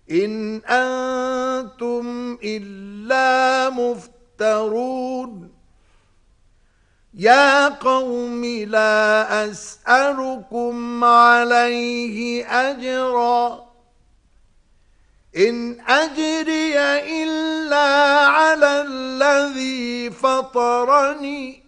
إن أنتم إلا مفترون يا قوم لا أسألكم عليه أجرا إن أجري إلا على الذي فطرني